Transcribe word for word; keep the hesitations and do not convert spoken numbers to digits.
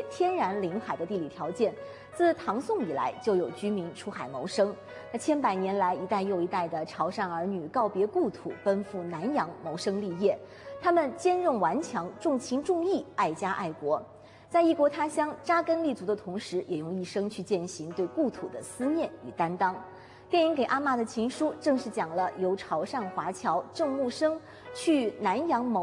天然临海的地理条件，自唐宋以来就有居民出海谋生。那千百年来，一代又一代的潮汕儿女告别故土，奔赴南洋谋生立业。他们坚韧顽强，重情重义，爱家爱国。在异国他乡扎根立足的同时，也用一生去践行对故土的思念与担当。电影《给阿嬷的情书》正是讲了由潮汕华侨郑木生去南洋谋